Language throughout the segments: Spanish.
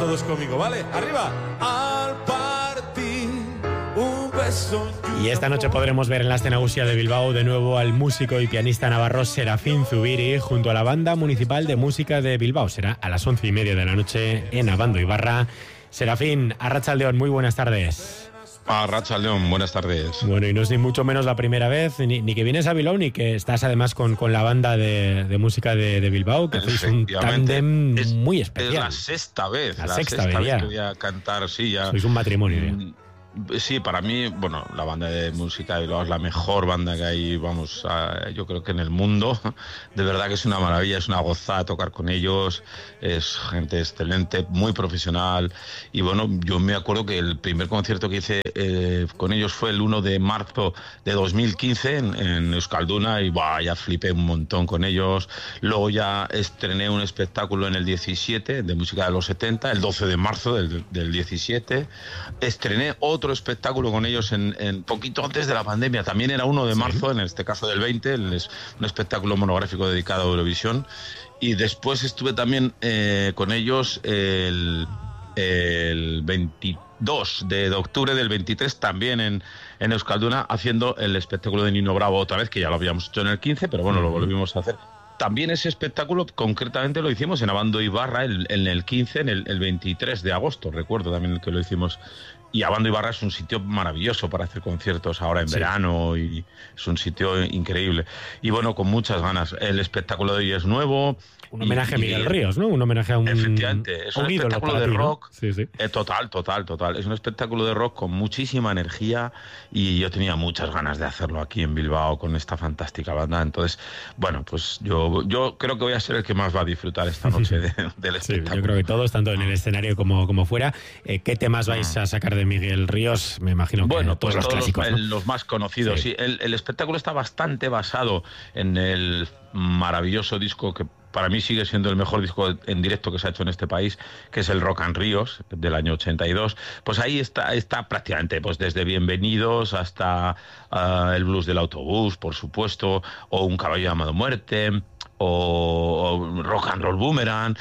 todos conmigo, ¿vale? Arriba. Al partir un beso. Y esta noche podremos ver en la escena Usia de Bilbao de nuevo al músico y pianista navarro Serafín Zubiri junto a la Banda Municipal de Música de Bilbao. Será a las 11:30 de la noche en Abando Ibarra. Serafín, Arratsaldeon, muy buenas tardes. Arratsaldeon, buenas tardes. Bueno, y no es ni mucho menos la primera vez, ni que vienes a Bilbao, ni que estás además con la banda de música de Bilbao, que hacéis un tándem muy especial. Es la sexta vez. La sexta vez que voy a cantar, sí, ya. Sois un matrimonio ya. Sí, para mí, bueno, la banda de música de Bilbao es la mejor banda que hay, vamos, yo creo que en el mundo. De verdad que es una maravilla, es una gozada tocar con ellos, es gente excelente, muy profesional. Y bueno, yo me acuerdo que el primer concierto que hice con ellos fue el 1 de marzo de 2015 en Euskalduna y ya flipé un montón con ellos. Luego ya estrené un espectáculo en el 17 de música de los 70, el 12 de marzo del 17. Estrené otro espectáculo con ellos en poquito antes de la pandemia, también era 1 de marzo, en este caso del 20, un espectáculo monográfico dedicado a Eurovisión. Y después estuve también con ellos el 22 de octubre del 23, también en Euskalduna, haciendo el espectáculo de Nino Bravo otra vez, que ya lo habíamos hecho en el 15, pero bueno, lo volvimos a hacer. También ese espectáculo concretamente lo hicimos en Abando Ibarra en el 15, el 23 de agosto, recuerdo también que lo hicimos. Y Abando Ibarra es un sitio maravilloso para hacer conciertos ahora en verano, y es un sitio increíble. Y bueno, con muchas ganas. El espectáculo de hoy es nuevo. Un homenaje a Miguel Ríos, ¿no? Un homenaje a un... Efectivamente, es un espectáculo de rock. ¿No? Sí. Total. Es un espectáculo de rock con muchísima energía y yo tenía muchas ganas de hacerlo aquí en Bilbao con esta fantástica banda. Entonces, bueno, pues yo creo que voy a ser el que más va a disfrutar esta noche del espectáculo. Yo creo que todos, tanto en el escenario como fuera. ¿Qué temas vais a sacar de Miguel Ríos? Me imagino que todos pues los clásicos, ¿no? Los más conocidos, sí. El espectáculo está bastante basado en el maravilloso disco que para mí sigue siendo el mejor disco en directo que se ha hecho en este país, que es el Rock and Ríos, del año 82. Pues ahí está prácticamente, pues desde Bienvenidos hasta el blues del autobús, por supuesto, o Un caballo llamado Muerte, o Rock and Roll Boomerang,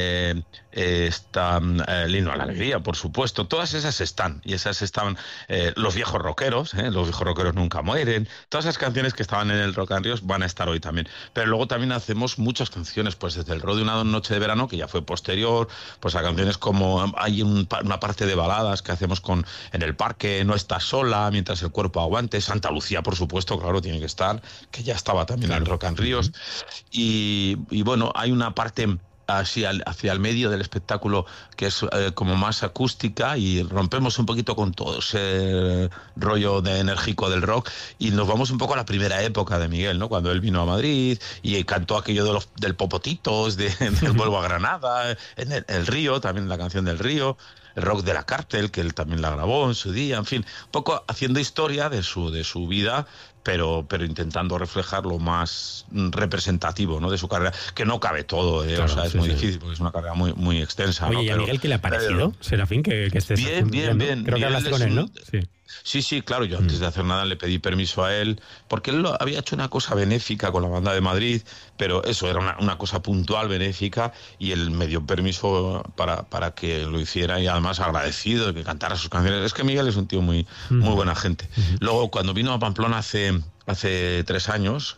está el Himno a la Alegría, por supuesto. Todas esas están, y esas estaban los viejos rockeros, los viejos rockeros nunca mueren. Todas esas canciones que estaban en el Rock and Ríos van a estar hoy también. Pero luego también hacemos muchas canciones, pues desde el Ro de una noche de verano, que ya fue posterior, pues a canciones como hay una parte de baladas que hacemos en el parque, No estás sola, Mientras el cuerpo aguante, Santa Lucía, por supuesto, claro, tiene que estar, que ya estaba también en el Rock and Ríos. Y bueno, hay una parte así hacia el medio del espectáculo que es como más acústica, y rompemos un poquito con todo ese rollo de enérgico del rock y nos vamos un poco a la primera época de Miguel, ¿no? Cuando él vino a Madrid y cantó aquello del Popotitos, del Vuelvo a Granada, en el Río, también la canción del Río, el rock de la Cárcel, que él también la grabó en su día, en fin, un poco haciendo historia de su vida, pero intentando reflejar lo más representativo, ¿no?, de su carrera, que no cabe todo, claro, o sea, es muy difícil porque es una carrera muy, muy extensa. Oye, ¿no? ¿y a Miguel qué le ha parecido, Serafín, que estés bien. Creo que hablaste con él, ¿no? Sí, claro, yo antes de hacer nada le pedí permiso a él, porque él había hecho una cosa benéfica con la banda de Madrid, pero eso era una cosa puntual, benéfica, y él me dio permiso para que lo hiciera, y además agradecido de que cantara sus canciones. Es que Miguel es un tío muy buena gente. Luego, cuando vino a Pamplona hace 3 años,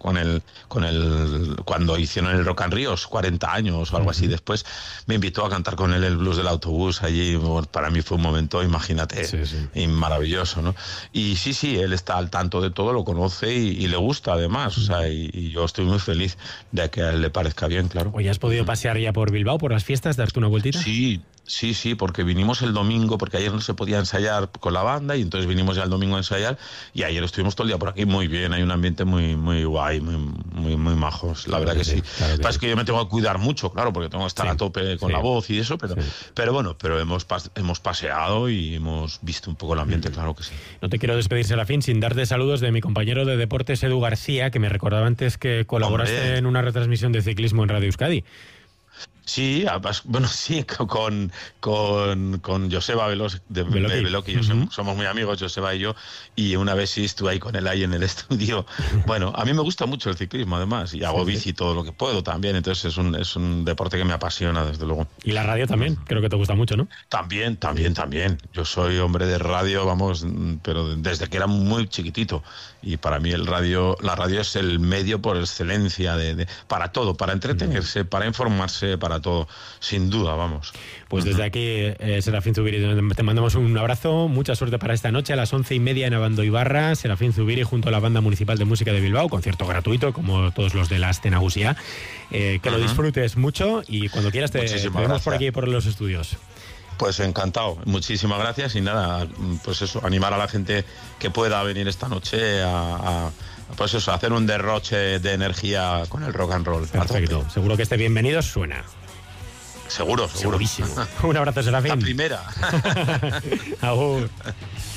cuando hicieron el Rock and Ríos, 40 años o algo así después, me invitó a cantar con él el blues del autobús allí. Para mí fue un momento, imagínate, maravilloso, ¿no? Y sí, él está al tanto de todo, lo conoce y le gusta además, o sea, y yo estoy muy feliz de que a él le parezca bien, claro. Oye, ¿has podido pasear ya por Bilbao, por las fiestas, darte una vueltita? Sí, porque vinimos el domingo, porque ayer no se podía ensayar con la banda, y entonces vinimos ya el domingo a ensayar, y ayer estuvimos todo el día por aquí muy bien, hay un ambiente muy, muy guay, muy majos, la verdad que sí. Claro que que yo me tengo que cuidar mucho, claro, porque tengo que estar a tope con la voz y eso, pero bueno, hemos paseado y hemos visto un poco el ambiente, claro que sí. No te quiero despedir, Serafín, sin darte saludos de mi compañero de deportes, Edu García, que me recordaba antes que colaboraste en una retransmisión de ciclismo en Radio Euskadi. Sí, bueno, sí, con Joseba Veloki, somos muy amigos, Joseba y yo, y una vez sí estuve ahí con él ahí en el estudio. Bueno, a mí me gusta mucho el ciclismo además, y hago bici todo lo que puedo también, entonces es un deporte que me apasiona, desde luego. Y la radio también, creo que te gusta mucho, ¿no? También. Yo soy hombre de radio, vamos, pero desde que era muy chiquitito, y para mí la radio es el medio por excelencia para todo, para entretenerse, para informarse, para todo, sin duda, vamos. Pues desde aquí, Serafín Zubiri, te mandamos un abrazo, mucha suerte para esta noche a las 11:30 en Abandoibarra. Serafín Zubiri junto a la Banda Municipal de Música de Bilbao, concierto gratuito como todos los de la Aste Nagusia. Que lo disfrutes mucho y cuando quieras te vemos por aquí por los estudios. Pues encantado, muchísimas gracias, y nada, pues eso, animar a la gente que pueda venir esta noche a hacer un derroche de energía con el rock and roll. Perfecto, seguro que este Bienvenidos suena. Seguro. Segurísimo. Un abrazo, Serafín. La primera. Agur.